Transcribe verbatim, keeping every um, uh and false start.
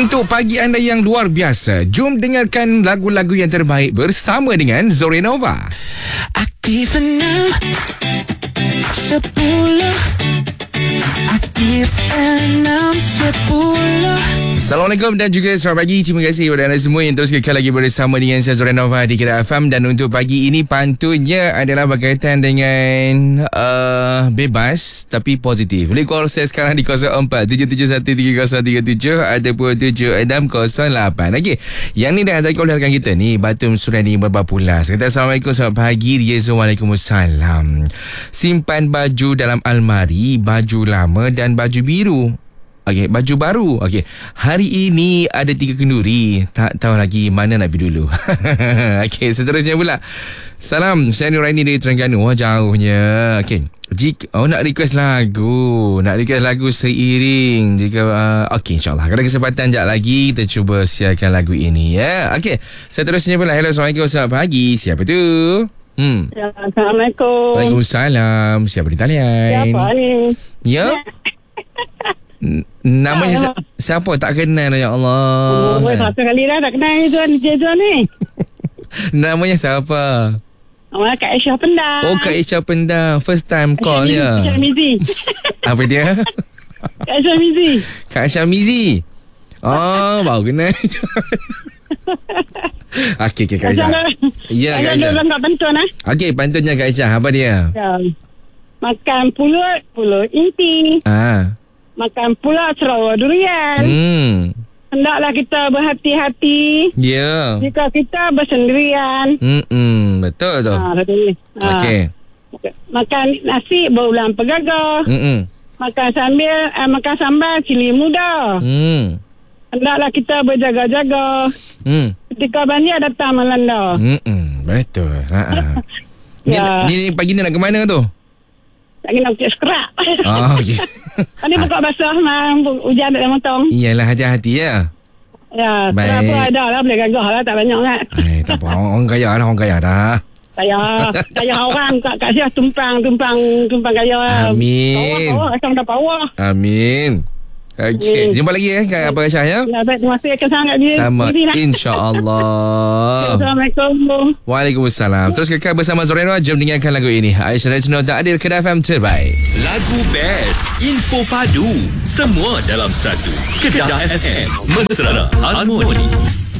Untuk pagi anda yang luar biasa, jom dengarkan lagu-lagu yang terbaik bersama dengan Zorenova. Aktif enam sepuluh, aktif enam sepuluh. Assalamualaikum dan juga selamat pagi. Terima kasih kepada anda semua yang terus kekal lagi bersama dengan saya Zorenova di Kedah F M. Dan untuk pagi ini pantunnya adalah berkaitan dengan uh, bebas tapi positif. Boleh call saya sekarang di kosong empat tujuh tujuh satu tiga kosong tiga tujuh ataupun tujuh enam kosong lapan. Okey, yang ni dah ada call rakan kita ni, Batum Surani Berbapulas. Kata Assalamualaikum, selamat pagi. Dia Waalaikumsalam. Simpan baju dalam almari, baju lama dan baju biru. Okey, baju baru. Okey, hari ini ada tiga kenduri. Tak tahu lagi mana nak pergi dulu. Okey, seterusnya pula. Salam, saya Nuraini dari Terengganu. Wah, jauhnya. Okey, jika oh nak request lagu, nak request lagu seiring jika uh, okey, insyaAllah kalau kesempatan sekejap lagi kita cuba siarkan lagu ini ya. Okey, seterusnya pula. Hello, Assalamualaikum, selamat pagi. Siapa tu? Hmm. Ya, Assalamualaikum. Waalaikumsalam. Siapa di talian? Siapa ni? Ya. N- Namanya si- siapa? Tak kenal ya Allah. Oh, satu kali dah tak kenal ni tuan Jason ni. Namanya siapa? Nama Kak Aisyah Pendang. Oh, Kak Aisyah Pendang. First time call ya. Aisyah Mizi. Apa dia? Kak Aisyah Mizi. Kak Aisyah Mizi. Oh, baru kenal. Okey, okay, Kak Aisyah. Ya, Kak Aisyah. Ada orang pantun ah. Okey, pantunnya Kak Aisyah. Apa dia? Ya. Makan pulut, pulut inti. Ah. Makan pula Sarawak durian. Hmm. Hendaklah kita berhati-hati Ya. Yeah. jika kita bersendirian. Hmm, betul tu. Ha, betul. Ha. Okey. Makan nasi berulang pegaga. Hmm. Makan sambil eh, makan sambal cili muda. Hmm. Hendaklah kita berjaga-jaga Hmm. ketika banjir datang melanda. Hmm. Betul. Ha. Ni, Ya. ni, ni pagi ni nak ke mana tu? Tak kena ucap sekerak. Oh, okey. Tadi buka basah memang hujan tak ada motong. Iyalah, hati-hati ya. Ya, Baik. sekerak pun ada lah. Boleh gagah lah. Tak banyak kan. Eh, tak apa. Orang kaya dah, orang kaya dah. Kaya. Kaya orang kat, kat siapa tumpang, tumpang, tumpang kaya. Amin. Power, power. Asam dah power. Amin. Okey, Hmm. jumpa lagi eh Kak Abang Aisyah ya. Ya, baik. Terima kasih. Kesangat dia. Sama, Lah. insya-Allah. Assalamualaikum. Waalaikumsalam. Terus kekal bersama Zorenova. Jom dengarkan lagu ini. Aisyah Rajno tak adil Kedah F M terbaik. Lagu best, info padu, semua dalam satu. Kedah F M, Mesra Harmoni.